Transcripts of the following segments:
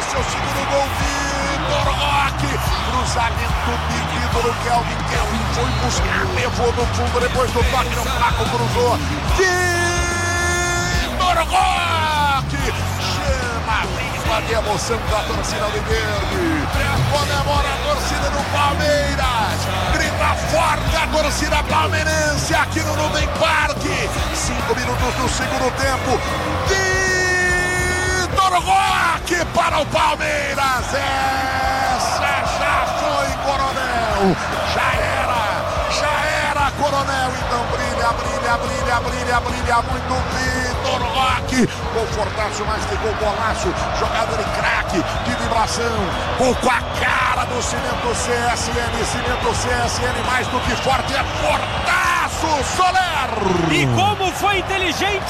seu segundo gol, Vitor Roque. Cruzamento pedido no Kelvin. Kelvin foi buscar, levou no fundo, depois do toque no Flaco, cruzou. Vitor Roque chama a língua de emoção da torcida alviverde. Comemora a torcida do Palmeiras. Grita forte a torcida palmeirense aqui no Nubem Parque. 5 minutos do segundo tempo. Vitor Roque para o Palmeiras. Essa já foi, Coronel. Já era, Coronel. Então brilha muito Vitor Roque. Confortaço, mais que gol, golaço. Jogador de craque, de vibração. Gol com a cara do Cimento CSN. Cimento CSN, mais do que forte, é fortaço, Soler. E como foi inteligente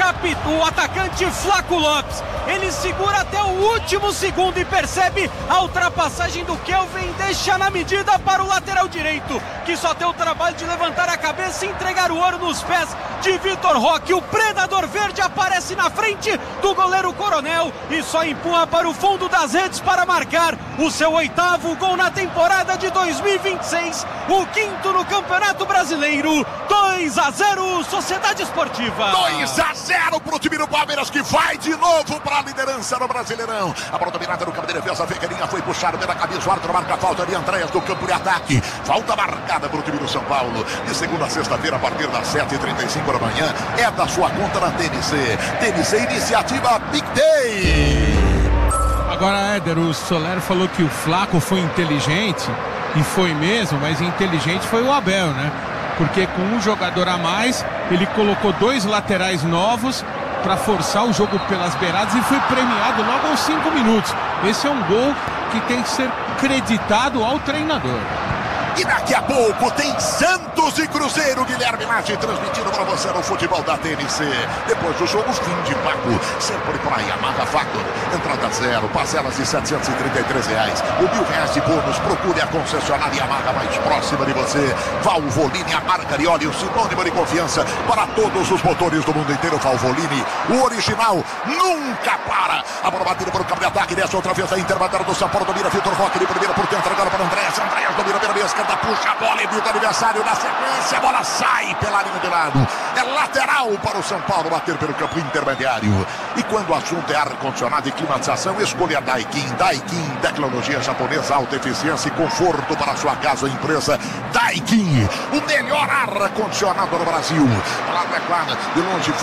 o atacante Flaco Lopes. Ele segura até o último segundo e percebe a ultrapassagem do Kelvin, deixa na medida para o lateral direito, que só tem o trabalho de levantar a cabeça e entregar o ouro nos pés de Vitor Roque. O predador verde aparece na frente do goleiro Coronel e só empurra para o fundo das redes para marcar o seu 8º gol na temporada de 2026, o 5º no Campeonato Brasileiro. 2-0 Sociedade Esportiva. 2-0 pro time do Palmeiras, que vai de novo para a liderança no Brasileirão. A bola dominada no campo de defesa, Ferreirinha foi puxado pela cabeça, o árbitro marca a falta de Andréas do campo de ataque. Falta marcada pro time do São Paulo. De segunda a sexta-feira, a partir das 7h35 da manhã, é da sua conta na TNC. TNC Iniciativa Big Day. Agora, Éder, o Soler falou que o Flaco foi inteligente, e foi mesmo, mas inteligente foi o Abel, né? Porque com um jogador a mais, ele colocou 2 laterais novos para forçar o jogo pelas beiradas e foi premiado logo aos 5 minutos. Esse é um gol que tem que ser creditado ao treinador. E daqui a pouco tem Santos e Cruzeiro. Guilherme Maggi transmitindo para você no futebol da TNC. Depois do jogo, fim de papo. Sempre para a Yamaha Factor. Entrada zero, parcelas de R$ 733. O R$ 1.000 de bônus. Procure a concessionária Yamaha mais próxima de você. Valvoline, a marca de óleo, sinônimo de confiança para todos os motores do mundo inteiro. Valvoline, o original, nunca para. A bola batida para o campo de ataque. Desce outra vez a interbateira do São Paulo. Domina Vitor Roque de primeira por dentro. Agora para Andréas. Andréas domina pela esquerda. Puxa a bola, evita o adversário na sequência, a bola sai pela linha de lado, é lateral para o São Paulo bater pelo campo intermediário. E quando o assunto é ar-condicionado e climatização, escolha a Daikin. Daikin, tecnologia japonesa, alta eficiência e conforto para a sua casa ou empresa. Daikin, o melhor ar-condicionado no Brasil. Lá, de longe,